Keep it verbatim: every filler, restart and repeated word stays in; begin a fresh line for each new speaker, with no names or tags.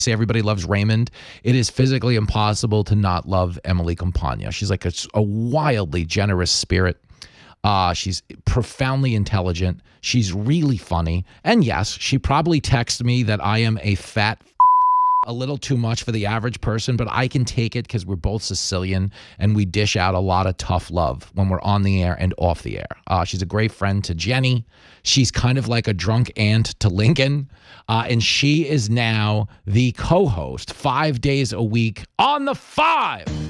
say everybody loves Raymond, it is physically impossible to not love Emily Campagna. She's like a, a wildly generous spirit. Uh, she's profoundly intelligent. She's really funny. And yes, she probably texts me that I am a fat a little too much for the average person, but I can take it because we're both Sicilian and we dish out a lot of tough love when we're on the air and off the air. Uh, she's a great friend to Jenny. She's kind of like a drunk aunt to Lincoln. Uh, and she is now the co-host five days a week on The Five.